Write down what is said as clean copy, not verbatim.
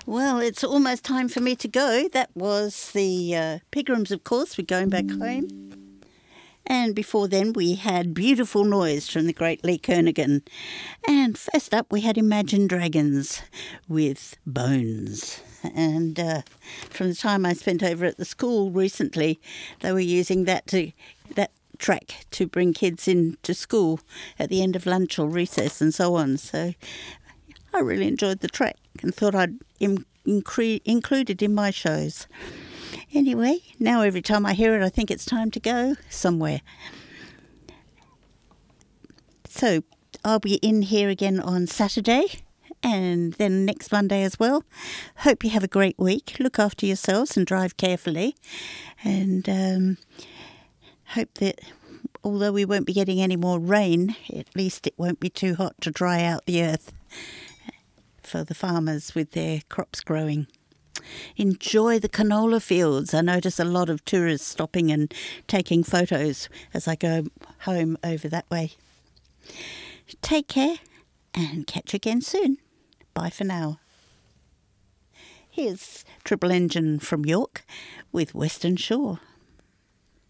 Well, it's almost time for me to go. That was the Pigrams, of course. We're going back home. And before then, we had Beautiful Noise from the great Lee Kernaghan. And first up, we had Imagine Dragons with Bones. And from the time I spent over at the school recently, they were using that track to bring kids into school at the end of lunch or recess and so on. So I really enjoyed the track and thought I'd include it in my shows. Anyway, now every time I hear it, I think it's time to go somewhere. So I'll be in here again on Saturday and then next Monday as well. Hope you have a great week. Look after yourselves and drive carefully. And hope that although we won't be getting any more rain, at least it won't be too hot to dry out the earth for the farmers with their crops growing. Enjoy the canola fields. I notice a lot of tourists stopping and taking photos as I go home over that way. Take care and catch you again soon. Bye for now. Here's Triple Engine from York with Western Shore.